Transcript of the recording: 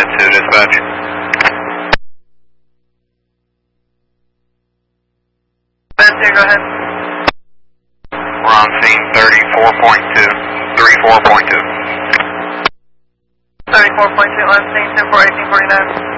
to dispatch. Go ahead. We're on scene 34.2. 34.2. 34.2 on scene 10-4, 1849.